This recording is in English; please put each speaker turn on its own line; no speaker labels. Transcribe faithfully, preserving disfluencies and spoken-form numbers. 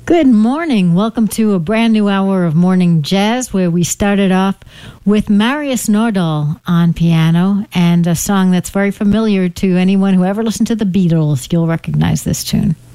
Good morning. Welcome to a brand new hour of Morning Jazz, where we started off with Marius Nordahl on piano and a song that's very familiar to anyone who ever listened to the Beatles. You'll recognize this tune.